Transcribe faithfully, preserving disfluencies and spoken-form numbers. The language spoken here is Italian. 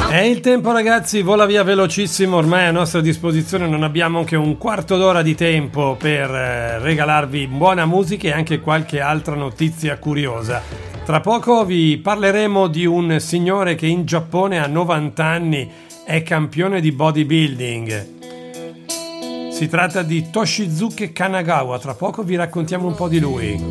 E il tempo, ragazzi, vola via velocissimo, ormai a nostra disposizione non abbiamo anche un quarto d'ora di tempo per eh, regalarvi buona musica e anche qualche altra notizia curiosa. Tra poco vi parleremo di un signore che in Giappone a novanta anni è campione di bodybuilding. Si tratta di Toshizuke Kanagawa, tra poco vi raccontiamo un po' di lui.